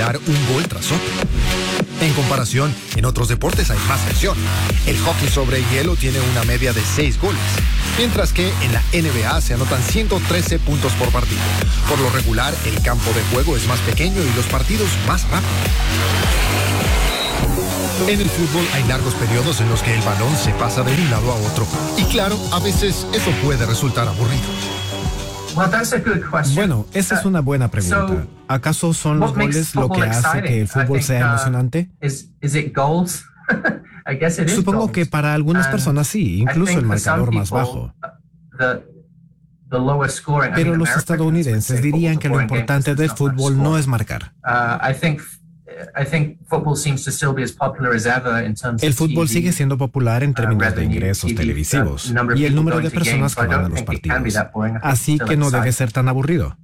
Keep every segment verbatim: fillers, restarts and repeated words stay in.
anular un gol tras otro. En comparación, en otros deportes hay más presión. El hockey sobre hielo tiene una media de seis goles, mientras que en la N B A se anotan ciento trece puntos por partido. Por lo regular, el campo de juego es más pequeño y los partidos más rápidos. En el fútbol hay largos periodos en los que el balón se pasa de un lado a otro. Y claro, a veces eso puede resultar aburrido. Bueno, esa es una buena pregunta. ¿Acaso son los goles lo que hace que el fútbol sea emocionante? Supongo que para algunas personas sí, incluso el marcador más bajo. Pero los estadounidenses dirían que lo importante del fútbol no es marcar. El fútbol sigue siendo popular en términos de ingresos televisivos y el número de personas que van a los partidos, así que no debe ser tan aburrido.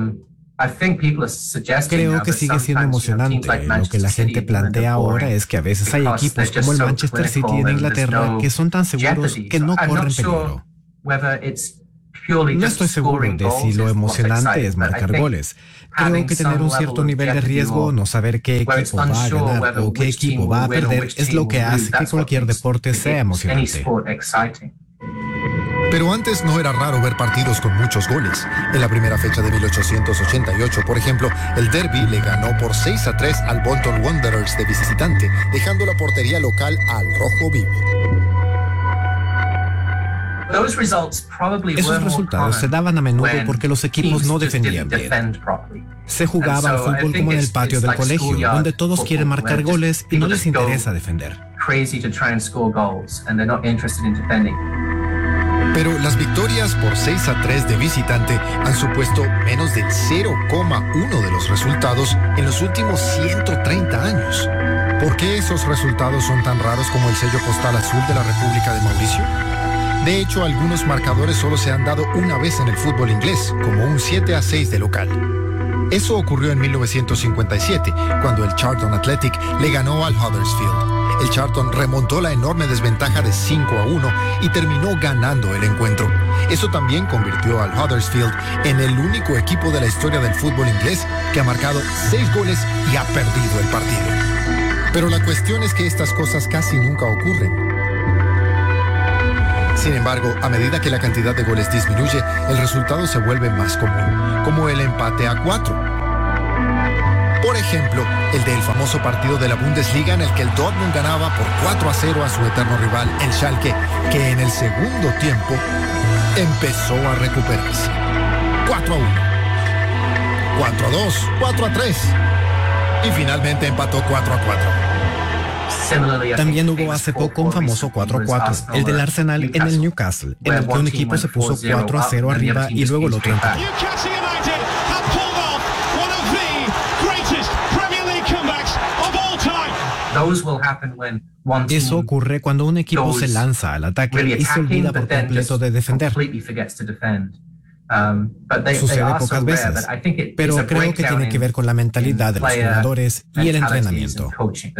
Creo que sigue siendo emocionante. Lo que la gente plantea ahora es que a veces hay equipos como el Manchester City en Inglaterra que son tan seguros que no corren peligro. No estoy seguro de si lo emocionante es marcar goles. Creo que tener un cierto nivel de riesgo, no saber qué equipo va a ganar o qué equipo va a perder, es lo que hace que cualquier deporte sea emocionante. Pero antes no era raro ver partidos con muchos goles. En la primera fecha de mil ochocientos ochenta y ocho, por ejemplo, el Derby le ganó por seis a tres al Bolton Wanderers de visitante, dejando la portería local al rojo vivo. Esos resultados se daban a menudo porque los equipos no defendían bien. Se jugaba al fútbol como en el patio del colegio, donde todos quieren marcar goles y no les interesa defender. Pero las victorias por seis a tres de visitante han supuesto menos del cero coma uno de los resultados en los últimos ciento treinta años. ¿Por qué esos resultados son tan raros como el sello postal azul de la República de Mauricio? De hecho, algunos marcadores solo se han dado una vez en el fútbol inglés, como un siete a seis de local. Eso ocurrió en mil novecientos cincuenta y siete, cuando el Charlton Athletic le ganó al Huddersfield. El Charlton remontó la enorme desventaja de cinco a uno y terminó ganando el encuentro. Eso también convirtió al Huddersfield en el único equipo de la historia del fútbol inglés que ha marcado seis goles y ha perdido el partido. Pero la cuestión es que estas cosas casi nunca ocurren. Sin embargo, a medida que la cantidad de goles disminuye, el resultado se vuelve más común, como el empate a cuatro. Por ejemplo, el del famoso partido de la Bundesliga en el que el Dortmund ganaba por cuatro a cero a su eterno rival, el Schalke, que en el segundo tiempo empezó a recuperarse. cuatro a uno, cuatro a dos, cuatro a tres y finalmente empató cuatro a cuatro. También hubo hace poco un famoso cuatro a cuatro, el del Arsenal en el Newcastle, en el que un equipo se puso cuatro a cero arriba y luego el otro empató. Eso ocurre cuando un equipo se lanza al ataque y se olvida por completo de defender. Sucede pocas veces, pero creo que tiene que ver con la mentalidad de los jugadores y el entrenamiento.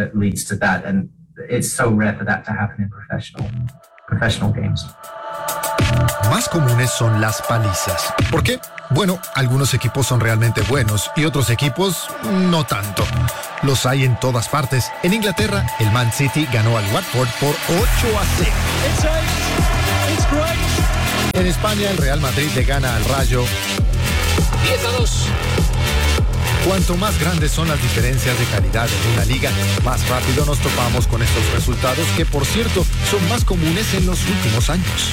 Más comunes son las palizas. ¿Por qué? Bueno, algunos equipos son realmente buenos y otros equipos no tanto. Los hay en todas partes. En Inglaterra, el Man City ganó al Watford por ocho a cero. En España, el Real Madrid le gana al Rayo diez a dos. Cuanto más grandes son las diferencias de calidad en una liga, más rápido nos topamos con estos resultados que, por cierto, son más comunes en los últimos años.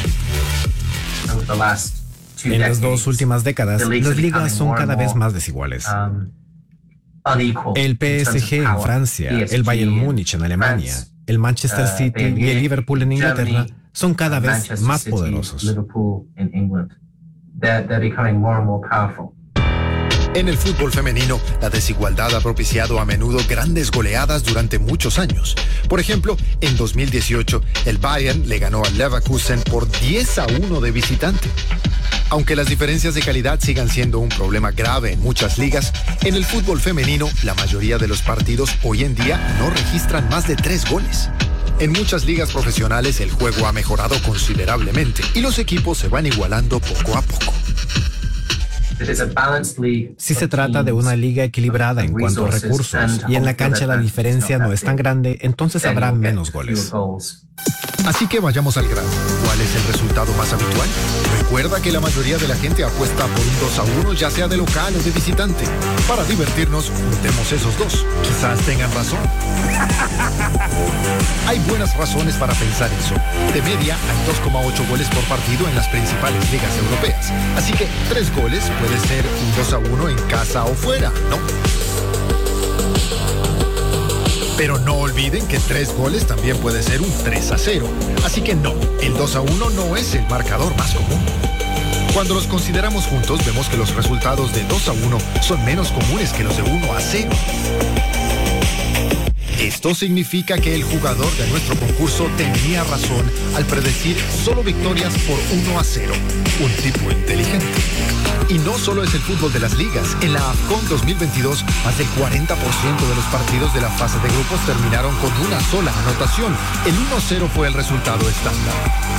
En las dos últimas décadas, las ligas son cada vez más desiguales. El P S G en Francia, el Bayern Múnich en Alemania, el Manchester City y el Liverpool en Inglaterra son cada vez más poderosos. En el fútbol femenino, la desigualdad ha propiciado a menudo grandes goleadas durante muchos años. Por ejemplo, en dos mil dieciocho, el Bayern le ganó al Leverkusen por diez a uno de visitante. Aunque las diferencias de calidad sigan siendo un problema grave en muchas ligas, en el fútbol femenino, la mayoría de los partidos hoy en día no registran más de tres goles. En muchas ligas profesionales el juego ha mejorado considerablemente y los equipos se van igualando poco a poco. Si se trata de una liga equilibrada en cuanto a recursos y en la cancha la diferencia no es tan grande, entonces habrá menos goles. Así que vayamos al grano. ¿Cuál es el resultado más habitual? Recuerda que la mayoría de la gente apuesta por un dos a uno, ya sea de local o de visitante. Para divertirnos, juntemos esos dos. Quizás tengan razón. Hay buenas razones para pensar eso. De media, hay dos coma ocho goles por partido en las principales ligas europeas. Así que tres goles puede ser un dos a uno en casa o fuera, ¿no? Pero no olviden que tres goles también puede ser un tres a cero. Así que no, el dos a uno no es el marcador más común. Cuando los consideramos juntos, vemos que los resultados de dos a uno son menos comunes que los de uno a cero. Esto significa que el jugador de nuestro concurso tenía razón al predecir solo victorias por uno a cero. Un tipo inteligente. Y no solo es el fútbol de las ligas. En la AFCON dos mil veintidós, más del cuarenta por ciento de los partidos de la fase de grupos terminaron con una sola anotación. El uno a cero fue el resultado estándar.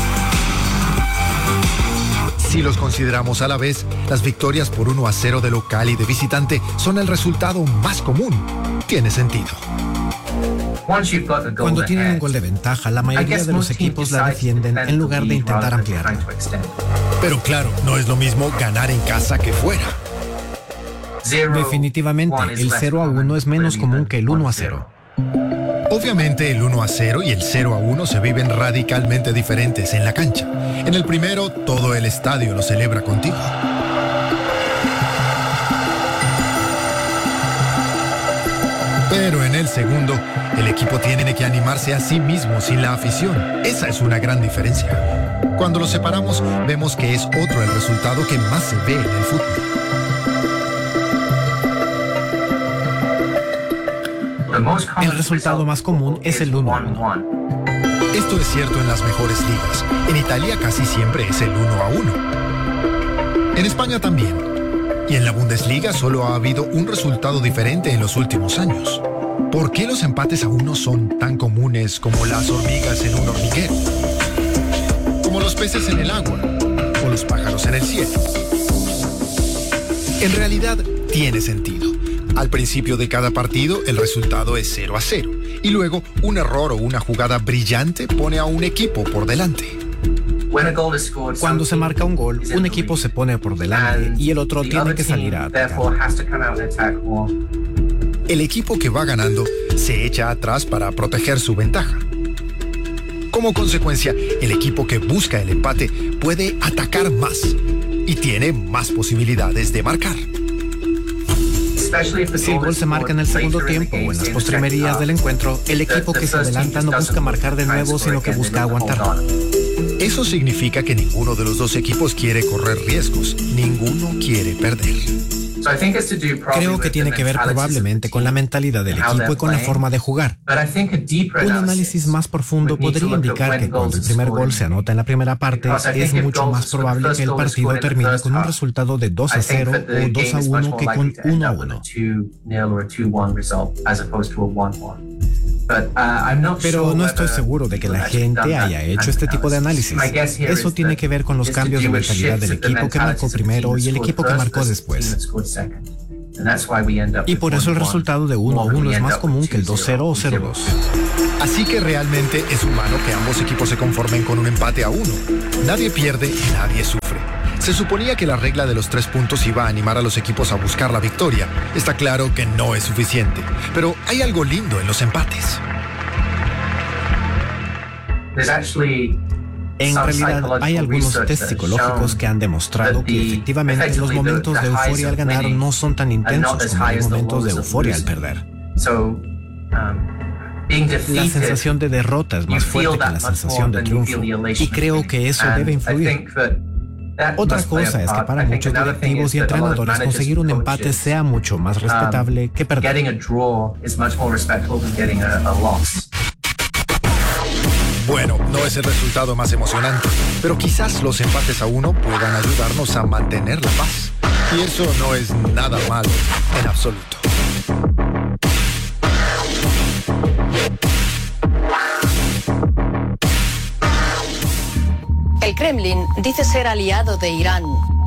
Si los consideramos a la vez, las victorias por uno a cero de local y de visitante son el resultado más común. Tiene sentido. Cuando tienen un gol de ventaja, la mayoría de los equipos la defienden en lugar de intentar ampliarla. Pero claro, no es lo mismo ganar en casa que fuera. Definitivamente, el cero a uno es menos común que el uno a cero. Obviamente el uno a cero y el cero a uno se viven radicalmente diferentes en la cancha. En el primero, todo el estadio lo celebra contigo. Pero en el segundo, el equipo tiene que animarse a sí mismo sin la afición. Esa es una gran diferencia. Cuando los separamos, vemos que es otro el resultado que más se ve en el fútbol. El resultado más común es el uno a uno. Esto es cierto en las mejores ligas. En Italia casi siempre es el uno a uno. En España también. Y en la Bundesliga solo ha habido un resultado diferente en los últimos años. ¿Por qué los empates a uno son tan comunes como las hormigas en un hormiguero? Como los peces en el agua o los pájaros en el cielo. En realidad tiene sentido. Al principio de cada partido el resultado es cero a cero y luego un error o una jugada brillante pone a un equipo por delante. Cuando se marca un gol, un equipo se pone por delante y el otro tiene que salir a atacar. El equipo que va ganando se echa atrás para proteger su ventaja. Como consecuencia, el equipo que busca el empate puede atacar más y tiene más posibilidades de marcar. Si el gol se marca en el segundo tiempo o en las postrimerías del encuentro, el equipo que se adelanta no busca marcar de nuevo, sino que busca aguantar. Eso significa que ninguno de los dos equipos quiere correr riesgos, ninguno quiere perder. Creo que tiene que ver probablemente con la mentalidad del equipo y con la forma de jugar. Un análisis más profundo podría indicar que cuando el primer gol se anota en la primera parte, es mucho más probable que el partido termine con un resultado de dos a cero o dos a uno que con uno a uno. Pero no estoy seguro de que la gente haya hecho este tipo de análisis. Eso tiene que ver con los cambios de mentalidad del equipo que marcó primero y el equipo que marcó después. Y por eso el resultado de uno a uno es más común que el dos cero o cero dos. Así que realmente es humano que ambos equipos se conformen con un empate a uno. Nadie pierde y nadie sufre. Se suponía que la regla de los tres puntos iba a animar a los equipos a buscar la victoria. Está claro que no es suficiente, pero hay algo lindo en los empates. En realidad, hay algunos test psicológicos que han demostrado que efectivamente los momentos de euforia al ganar no son tan intensos como los momentos de euforia al perder. La sensación de derrota es más fuerte que la sensación de triunfo, y creo que eso debe influir. Otra cosa es que para muchos directivos y entrenadores conseguir un empate sea mucho más respetable que perder. Bueno, no es el resultado más emocionante, pero quizás los empates a uno puedan ayudarnos a mantener la paz. Y eso no es nada malo en absoluto. El Kremlin dice ser aliado de Irán,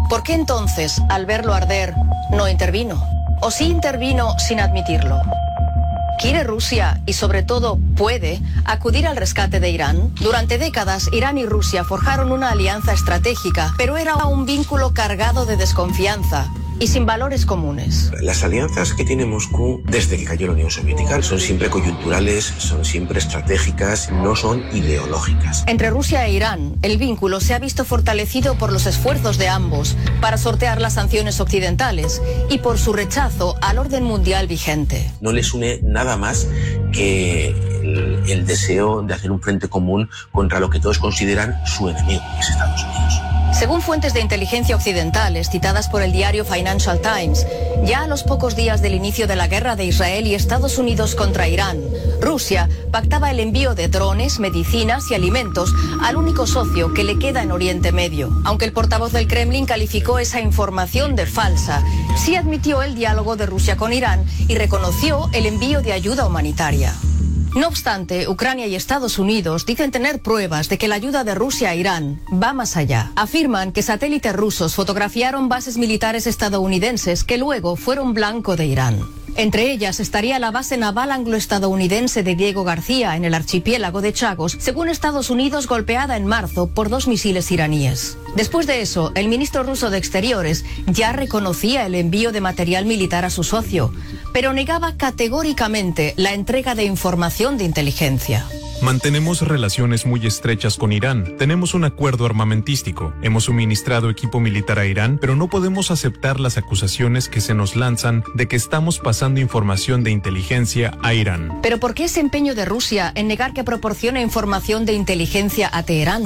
¿Por qué entonces, al verlo arder, no intervino? ¿O sí intervino sin admitirlo? ¿Quiere Rusia, y sobre todo puede, acudir al rescate de Irán? Durante décadas, Irán y Rusia forjaron una alianza estratégica, pero era un vínculo cargado de desconfianza y sin valores comunes. Las alianzas que tiene Moscú desde que cayó la Unión Soviética son siempre coyunturales, son siempre estratégicas, no son ideológicas. Entre Rusia e Irán, el vínculo se ha visto fortalecido por los esfuerzos de ambos para sortear las sanciones occidentales y por su rechazo al orden mundial vigente. No les une nada más que el, el deseo de hacer un frente común contra lo que todos consideran su enemigo, que es Estados Unidos. Según fuentes de inteligencia occidentales citadas por el diario Financial Times, ya a los pocos días del inicio de la guerra de Israel y Estados Unidos contra Irán, Rusia pactaba el envío de drones, medicinas y alimentos al único socio que le queda en Oriente Medio. Aunque el portavoz del Kremlin calificó esa información de falsa, sí admitió el diálogo de Rusia con Irán y reconoció el envío de ayuda humanitaria. No obstante, Ucrania y Estados Unidos dicen tener pruebas de que la ayuda de Rusia a Irán va más allá. Afirman que satélites rusos fotografiaron bases militares estadounidenses que luego fueron blanco de Irán. Entre ellas estaría la base naval anglo-estadounidense de Diego García en el archipiélago de Chagos, según Estados Unidos, golpeada en marzo por dos misiles iraníes. Después de eso, el ministro ruso de Exteriores ya reconocía el envío de material militar a su socio, pero negaba categóricamente la entrega de información de inteligencia. Mantenemos relaciones muy estrechas con Irán. Tenemos un acuerdo armamentístico. Hemos suministrado equipo militar a Irán, pero no podemos aceptar las acusaciones que se nos lanzan de que estamos pasando información de inteligencia a Irán. ¿Pero por qué ese empeño de Rusia en negar que proporciona información de inteligencia a Teherán?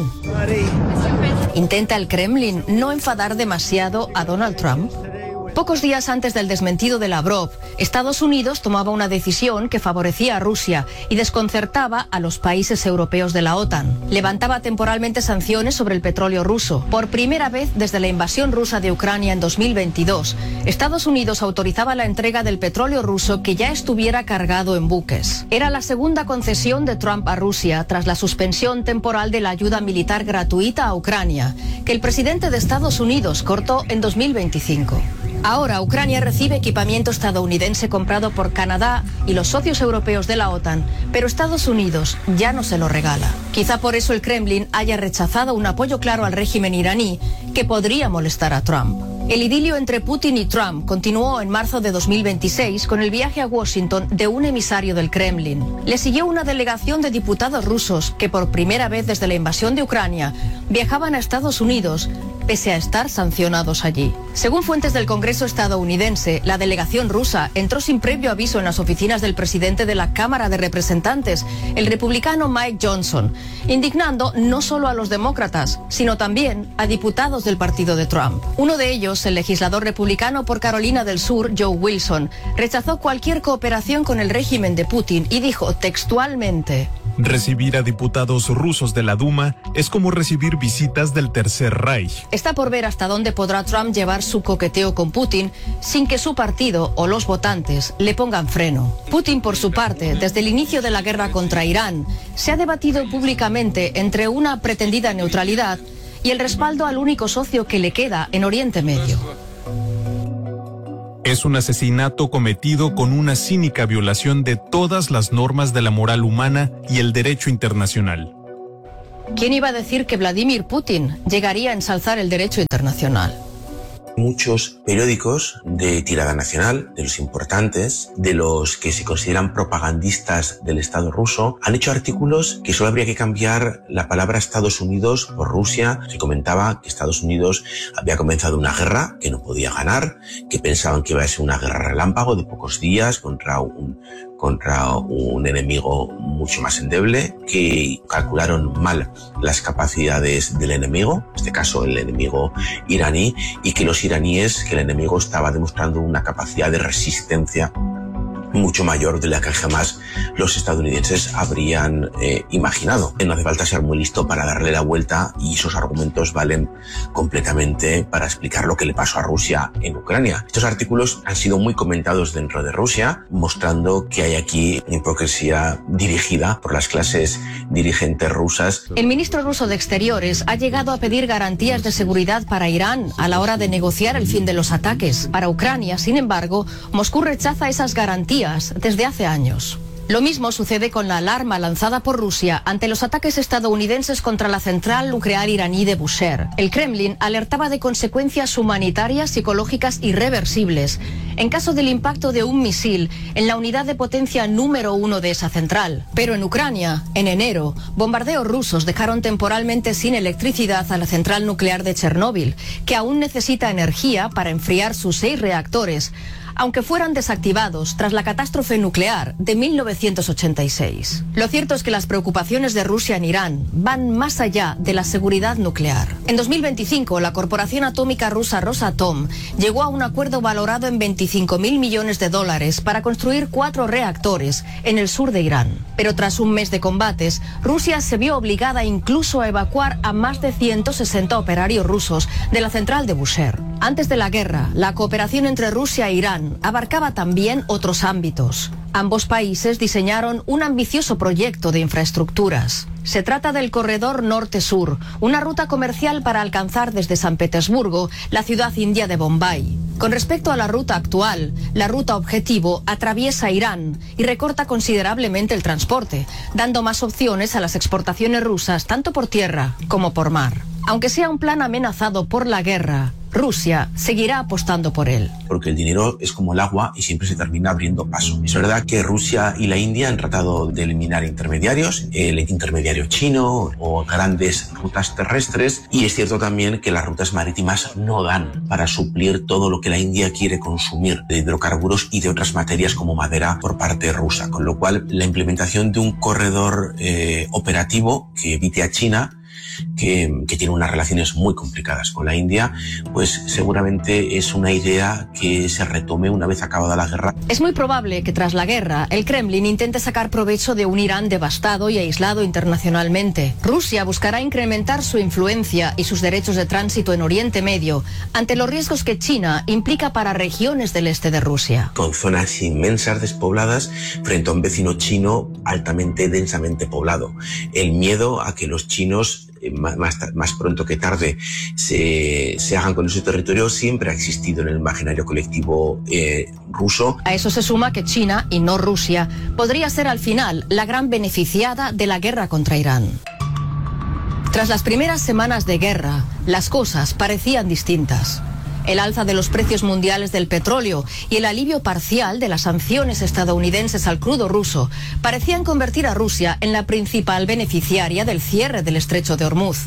¿Intenta el Kremlin no enfadar demasiado a Donald Trump? Pocos días antes del desmentido de Lavrov, Estados Unidos tomaba una decisión que favorecía a Rusia y desconcertaba a los países europeos de la OTAN. Levantaba temporalmente sanciones sobre el petróleo ruso. Por primera vez desde la invasión rusa de Ucrania en dos mil veintidós, Estados Unidos autorizaba la entrega del petróleo ruso que ya estuviera cargado en buques. Era la segunda concesión de Trump a Rusia tras la suspensión temporal de la ayuda militar gratuita a Ucrania, que el presidente de Estados Unidos cortó en dos mil veinticinco. Ahora Ucrania recibe equipamiento estadounidense comprado por Canadá y los socios europeos de la OTAN, pero Estados Unidos ya no se lo regala. Quizá por eso el Kremlin haya rechazado un apoyo claro al régimen iraní que podría molestar a Trump. El idilio entre Putin y Trump continuó en marzo de dos mil veintiséis con el viaje a Washington de un emisario del Kremlin. Le siguió una delegación de diputados rusos que por primera vez desde la invasión de Ucrania viajaban a Estados Unidos pese a estar sancionados allí. Según fuentes del Congreso estadounidense, la delegación rusa entró sin previo aviso en las oficinas del presidente de la Cámara de Representantes, el republicano Mike Johnson, indignando no solo a los demócratas, sino también a diputados del partido de Trump. Uno de ellos, el legislador republicano por Carolina del Sur, Joe Wilson, rechazó cualquier cooperación con el régimen de Putin y dijo textualmente: recibir a diputados rusos de la Duma es como recibir visitas del Tercer Reich. Está por ver hasta dónde podrá Trump llevar su coqueteo con Putin sin que su partido o los votantes le pongan freno. Putin, por su parte, desde el inicio de la guerra contra Irán, se ha debatido públicamente entre una pretendida neutralidad y el respaldo al único socio que le queda en Oriente Medio. Es un asesinato cometido con una cínica violación de todas las normas de la moral humana y el derecho internacional. ¿Quién iba a decir que Vladimir Putin llegaría a ensalzar el derecho internacional? Muchos periódicos de tirada nacional, de los importantes, de los que se consideran propagandistas del Estado ruso, han hecho artículos que solo habría que cambiar la palabra Estados Unidos por Rusia. Se comentaba que Estados Unidos había comenzado una guerra que no podía ganar, que pensaban que iba a ser una guerra relámpago de pocos días contra un contra un enemigo mucho más endeble, que calcularon mal las capacidades del enemigo, en este caso el enemigo iraní, y que los iraníes, que el enemigo estaba demostrando una capacidad de resistencia mucho mayor de la que jamás los estadounidenses habrían eh, imaginado. No hace falta ser muy listo para darle la vuelta y esos argumentos valen completamente para explicar lo que le pasó a Rusia en Ucrania. Estos artículos han sido muy comentados dentro de Rusia, mostrando que hay aquí una hipocresía dirigida por las clases dirigentes rusas. El ministro ruso de Exteriores ha llegado a pedir garantías de seguridad para Irán a la hora de negociar el fin de los ataques. Para Ucrania, sin embargo, Moscú rechaza esas garantías desde hace años. Lo mismo sucede con la alarma lanzada por Rusia ante los ataques estadounidenses contra la central nuclear iraní de Bushehr. El Kremlin alertaba de consecuencias humanitarias, psicológicas irreversibles en caso del impacto de un misil en la unidad de potencia número uno de esa central. Pero en Ucrania, en enero, bombardeos rusos dejaron temporalmente sin electricidad a la central nuclear de Chernóbil, que aún necesita energía para enfriar sus seis reactores, aunque fueran desactivados tras la catástrofe nuclear de mil novecientos ochenta y seis. Lo cierto es que las preocupaciones de Rusia en Irán van más allá de la seguridad nuclear. En dos mil veinticinco, la corporación atómica rusa Rosatom llegó a un acuerdo valorado en veinticinco mil millones de dólares para construir cuatro reactores en el sur de Irán. Pero tras un mes de combates, Rusia se vio obligada incluso a evacuar a más de ciento sesenta operarios rusos de la central de Bushehr. Antes de la guerra, la cooperación entre Rusia e Irán abarcaba también otros ámbitos. Ambos países diseñaron un ambicioso proyecto de infraestructuras. Se trata del Corredor Norte-Sur, una ruta comercial para alcanzar desde San Petersburgo la ciudad india de Bombay. Con respecto a la ruta actual, la ruta objetivo atraviesa Irán y recorta considerablemente el transporte, dando más opciones a las exportaciones rusas tanto por tierra como por mar. Aunque sea un plan amenazado por la guerra, Rusia seguirá apostando por él. Porque el dinero es como el agua y siempre se termina abriendo paso. Es verdad que Rusia y la India han tratado de eliminar intermediarios, el intermediario chino o grandes rutas terrestres, y es cierto también que las rutas marítimas no dan para suplir todo lo que la India quiere consumir de hidrocarburos y de otras materias como madera por parte rusa, con lo cual la implementación de un corredor eh, operativo que evite a China, Que, que tiene unas relaciones muy complicadas con la India, pues seguramente es una idea que se retome una vez acabada la guerra. Es muy probable que tras la guerra el Kremlin intente sacar provecho de un Irán devastado y aislado internacionalmente. Rusia buscará incrementar su influencia y sus derechos de tránsito en Oriente Medio ante los riesgos que China implica para regiones del este de Rusia. Con zonas inmensas despobladas frente a un vecino chino altamente densamente poblado. El miedo a que los chinos Más, más, más pronto que tarde se, se hagan con ese territorio siempre ha existido en el imaginario colectivo eh, ruso. A eso se suma que China, y no Rusia, podría ser al final la gran beneficiada de la guerra contra Irán. Tras las primeras semanas de guerra, las cosas parecían distintas. El alza de los precios mundiales del petróleo y el alivio parcial de las sanciones estadounidenses al crudo ruso parecían convertir a Rusia en la principal beneficiaria del cierre del estrecho de Hormuz.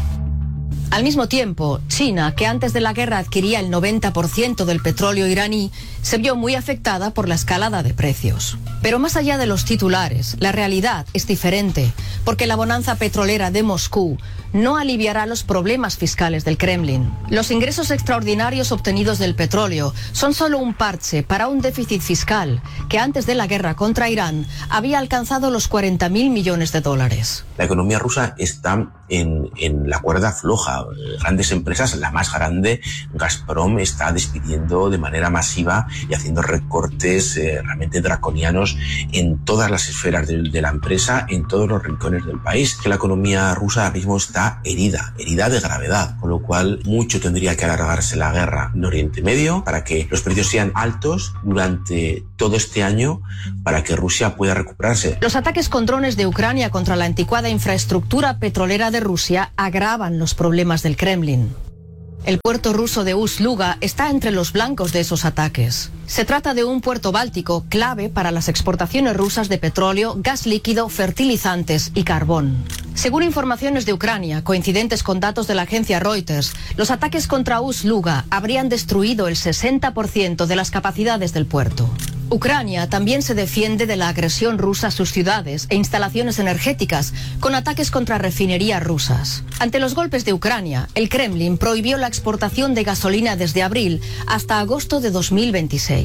Al mismo tiempo, China, que antes de la guerra adquiría el noventa por ciento del petróleo iraní, se vio muy afectada por la escalada de precios. Pero más allá de los titulares, la realidad es diferente, porque la bonanza petrolera de Moscú no aliviará los problemas fiscales del Kremlin. Los ingresos extraordinarios obtenidos del petróleo son solo un parche para un déficit fiscal que antes de la guerra contra Irán había alcanzado los cuarenta mil millones de dólares. La economía rusa está en, en la cuerda floja. Grandes empresas, la más grande, Gazprom, está despidiendo de manera masiva y haciendo recortes eh, realmente draconianos en todas las esferas de, de la empresa, en todos los rincones del país. Que la economía rusa ahora mismo está herida, herida de gravedad, con lo cual mucho tendría que alargarse la guerra en Oriente Medio para que los precios sean altos durante todo este año, para que Rusia pueda recuperarse. Los ataques con drones de Ucrania contra la anticuada infraestructura petrolera de Rusia agravan los problemas del Kremlin. El puerto ruso de Ust-Luga está entre los blancos de esos ataques. Se trata de un puerto báltico clave para las exportaciones rusas de petróleo, gas líquido, fertilizantes y carbón. Según informaciones de Ucrania, coincidentes con datos de la agencia Reuters, los ataques contra Ust-Luga habrían destruido el sesenta por ciento de las capacidades del puerto. Ucrania también se defiende de la agresión rusa a sus ciudades e instalaciones energéticas con ataques contra refinerías rusas. Ante los golpes de Ucrania, el Kremlin prohibió la exportación de gasolina desde abril hasta agosto de dos mil veintiséis.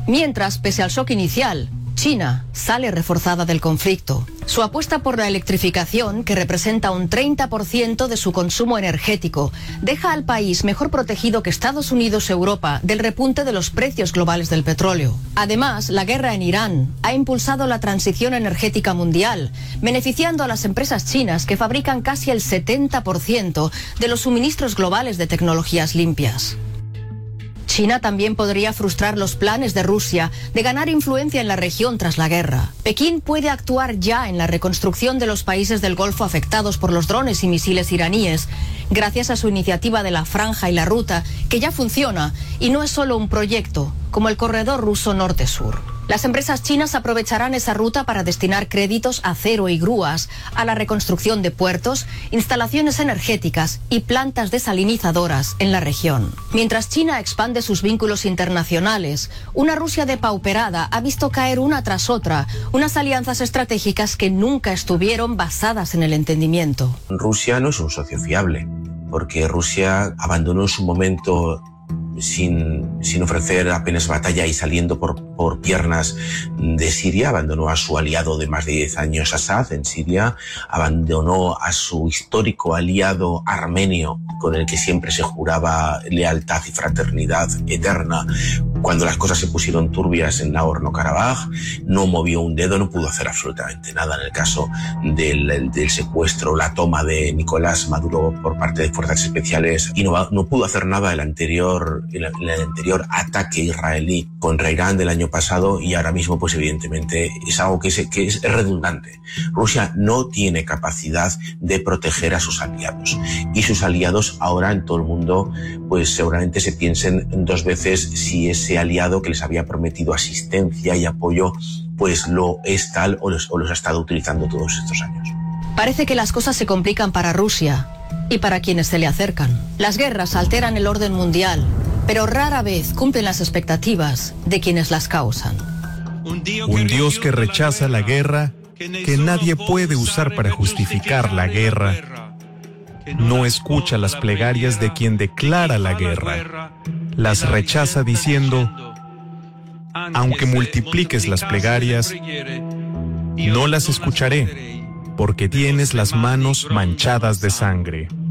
Mientras, pese al shock inicial, China sale reforzada del conflicto. Su apuesta por la electrificación, que representa un treinta por ciento de su consumo energético, deja al país mejor protegido que Estados Unidos y Europa del repunte de los precios globales del petróleo. Además, la guerra en Irán ha impulsado la transición energética mundial, beneficiando a las empresas chinas que fabrican casi el setenta por ciento de los suministros globales de tecnologías limpias. China también podría frustrar los planes de Rusia de ganar influencia en la región tras la guerra. Pekín puede actuar ya en la reconstrucción de los países del Golfo afectados por los drones y misiles iraníes, gracias a su iniciativa de la Franja y la Ruta, que ya funciona y no es solo un proyecto, como el corredor ruso norte-sur. Las empresas chinas aprovecharán esa ruta para destinar créditos, acero y grúas a la reconstrucción de puertos, instalaciones energéticas y plantas desalinizadoras en la región. Mientras China expande sus vínculos internacionales, una Rusia depauperada ha visto caer una tras otra unas alianzas estratégicas que nunca estuvieron basadas en el entendimiento. Rusia no es un socio fiable, porque Rusia abandonó en su momento Sin, sin ofrecer apenas batalla y saliendo por, por piernas de Siria, abandonó a su aliado de más de diez años, Assad, en Siria, abandonó a su histórico aliado armenio, con el que siempre se juraba lealtad y fraternidad eterna. Cuando las cosas se pusieron turbias en Nagorno-Karabaj, no movió un dedo, no pudo hacer absolutamente nada. En el caso del, del secuestro, la toma de Nicolás Maduro por parte de fuerzas especiales, y no, no pudo hacer nada el anterior El, el anterior ataque israelí contra Irán del año pasado, y ahora mismo pues evidentemente es algo que es, que es redundante. Rusia no tiene capacidad de proteger a sus aliados, y sus aliados ahora en todo el mundo pues seguramente se piensen dos veces si ese aliado que les había prometido asistencia y apoyo pues lo es tal o los, o los ha estado utilizando todos estos años. Parece que las cosas se complican para Rusia y para quienes se le acercan. Las guerras alteran el orden mundial, pero rara vez cumplen las expectativas de quienes las causan. Un Dios que rechaza la guerra, que nadie puede usar para justificar la guerra, no escucha las plegarias de quien declara la guerra. Las rechaza diciendo: aunque multipliques las plegarias, no las escucharé, porque tienes las manos manchadas de sangre.